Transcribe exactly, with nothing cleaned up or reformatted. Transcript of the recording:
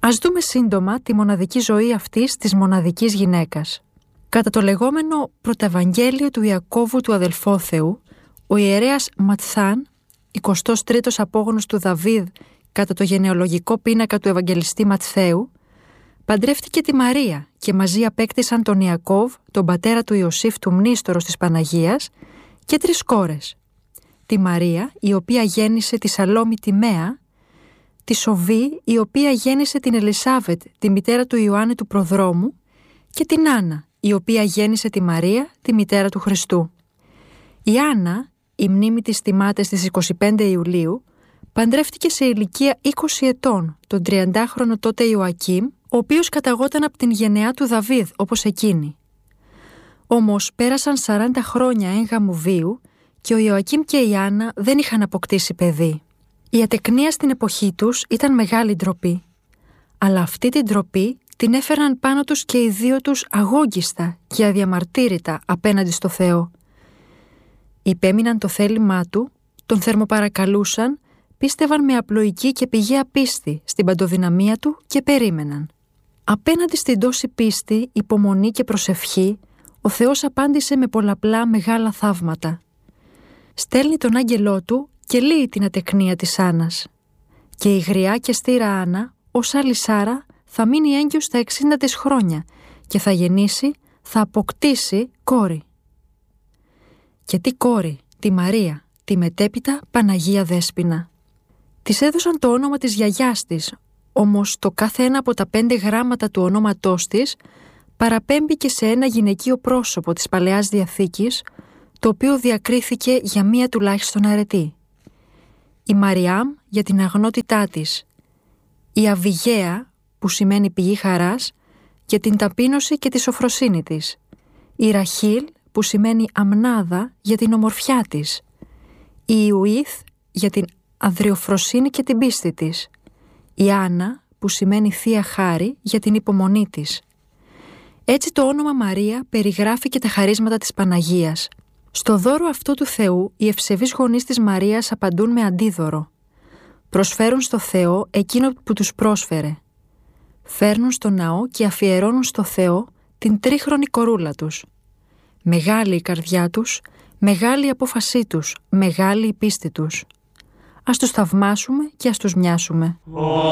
Ας δούμε σύντομα τη μοναδική ζωή αυτής της μοναδικής γυναίκας. Κατά το λεγόμενο πρωταευαγγέλιο του Ιακώβου του αδελφόθεου, ο ιερέας Ματθάν, εικοστός τρίτος απόγονος του Δαβίδ κατά το γενεολογικό πίνακα του Ευαγγελιστή Ματθαίου, παντρεύτηκε τη Μαρία και μαζί απέκτησαν τον Ιακώβ, τον πατέρα του Ιωσήφ του μνήστορος της Παναγίας, και τρεις κόρες. Τη Μαρία, η οποία γέννησε τη Σαλόμη τη Μαία, τη Σοβή, η οποία γέννησε την Ελισάβετ, τη μητέρα του Ιωάννη του Προδρόμου, και την Άννα, η οποία γέννησε τη Μαρία, τη μητέρα του Χριστού. Η Άννα, η μνήμη της τιμάται στις εικοστή πέμπτη Ιουλίου, παντρεύτηκε σε ηλικία είκοσι ετών τον τριαντάχρονο τότε Ιωακήμ, ο οποίος καταγόταν από την γενεά του Δαβίδ όπως εκείνη. Όμως πέρασαν σαράντα χρόνια έγγαμου βίου και ο Ιωακήμ και η Άννα δεν είχαν αποκτήσει παιδί. Η ατεκνία στην εποχή τους ήταν μεγάλη ντροπή, αλλά αυτή την ντροπή την έφεραν πάνω τους και οι δύο τους αγόγγιστα και αδιαμαρτύρητα απέναντι στο Θεό. Υπέμειναν το θέλημά του, τον θερμοπαρακαλούσαν, πίστευαν με απλοϊκή και πηγαία πίστη στην παντοδυναμία του και περίμεναν. Απέναντι στην τόση πίστη, υπομονή και προσευχή, ο Θεός απάντησε με πολλαπλά μεγάλα θαύματα. Στέλνει τον άγγελό του και λύει την ατεκνία της Άννας. Και η γριά και στήρα Άννα, ως άλλη Σάρα, θα μείνει έγκυος στα εξήντα της χρόνια και θα γεννήσει, θα αποκτήσει κόρη. Και τι κόρη, τη Μαρία, τη μετέπειτα Παναγία Δέσποινα. Της έδωσαν το όνομα της γιαγιάς της, όμως το κάθε ένα από τα πέντε γράμματα του ονόματός της παραπέμπει και σε ένα γυναικείο πρόσωπο της Παλαιάς Διαθήκης, το οποίο διακρίθηκε για μία τουλάχιστον αρετή. Η Μαριάμ για την αγνότητά της, η Αβιγαία, που σημαίνει πηγή χαράς, για την ταπείνωση και τη σοφροσύνη της, η Ραχήλ, που σημαίνει αμνάδα, για την ομορφιά της, η Ιουήθ για την αδριοφροσύνη και την πίστη της, η Άννα, που σημαίνει θεία χάρη, για την υπομονή της. Έτσι το όνομα Μαρία περιγράφει και τα χαρίσματα της Παναγίας. Στο δώρο αυτό του Θεού, οι ευσεβείς γονείς της Μαρίας απαντούν με αντίδωρο. Προσφέρουν στο Θεό εκείνο που τους πρόσφερε. Φέρνουν στο ναό και αφιερώνουν στο Θεό την τρίχρονη κορούλα τους. Μεγάλη η καρδιά τους, μεγάλη η απόφασή τους, μεγάλη η πίστη τους. Ας τους θαυμάσουμε και ας τους μοιάσουμε.